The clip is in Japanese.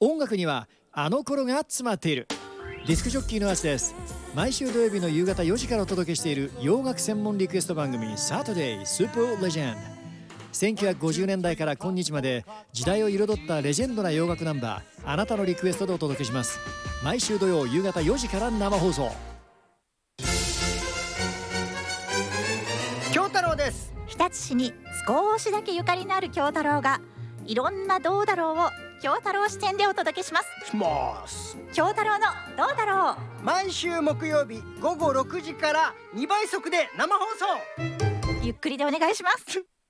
音楽にはあの頃が詰まっている。ディスクジョッキーのアツです。毎週土曜日の夕方4時からお届けしている洋楽専門リクエスト番組サタデースーパーレジェンド。1950年代から今日まで時代を彩ったレジェンドな洋楽ナンバー、あなたのリクエストでお届けします。毎週土曜夕方4時から生放送。 京太郎です。 日立市に少しだけゆかりのある京太郎がいろんなどうだろうを京太郎視点でお届けします。京太郎のどうだろう、 毎週木曜日午後6時から2倍速で生放送。 ゆっくりでお願いします。